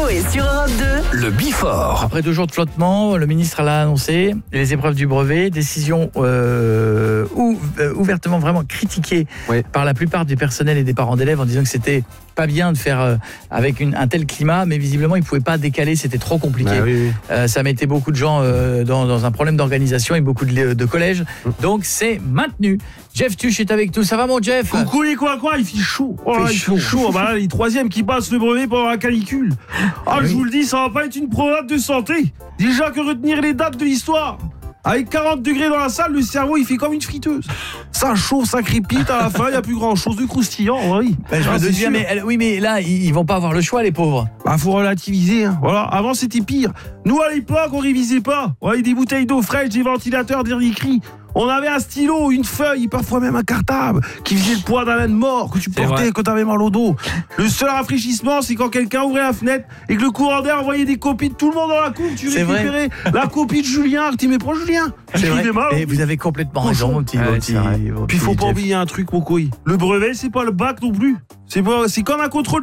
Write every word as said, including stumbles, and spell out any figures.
Coé sur Europe deux. Le Bifort. Après deux jours de flottement, le ministre l'a annoncé, les épreuves du brevet, décision euh, ou, euh, ouvertement vraiment critiquée oui. par la plupart du personnel et des parents d'élèves en disant que c'était pas bien de faire euh, avec une, un tel climat, mais visiblement ils ne pouvaient pas décaler, c'était trop compliqué. Bah, oui, oui. Euh, ça mettait beaucoup de gens euh, dans, dans un problème d'organisation et beaucoup de, de collèges, donc c'est maintenu. Jeff Tuch est avec nous, ça va mon Jeff? Coucou les quoi quoi, il fait chaud. Oh là, fait il chaud. fait chaud. Bah là, les troisièmes qui passent le brevet pendant la canicule. Ah, oui. je vous le dis, ça va pas être une promenade de santé. Déjà que retenir les dates de l'histoire. Avec quarante degrés dans la salle, le cerveau il fait comme une friteuse. Ça chauffe, ça crépite, à la fin il n'y a plus grand chose de croustillant. Oui, Ben, je ah, me c'est dis bien, sûr. mais, oui, mais là, ils, ils vont pas avoir le choix, les pauvres. Bah faut relativiser, hein. Voilà, avant c'était pire. Nous à l'époque on révisait pas. On avait des bouteilles d'eau fraîche, des ventilateurs, des écrits. On avait un stylo, une feuille, parfois même un cartable qui faisait le poids d'un âne mort que tu C'est portais vrai. quand t'avais mal au dos. Le seul rafraîchissement, c'est quand quelqu'un ouvrait la fenêtre et que le courant d'air envoyait des copies de tout le monde dans la cour. Tu C'est récupérais la copie de Julien. Tu mais prends Julien. C'est Il vrai. fait mal. Et vous avez complètement Cochon. raison, mon petit. Ouais, mon c'est petit- vrai. mon Puis petit faut pas Jeff. oublier un truc, mon couille. Le brevet, c'est pas le bac non plus. C'est pas, c'est comme un contrôle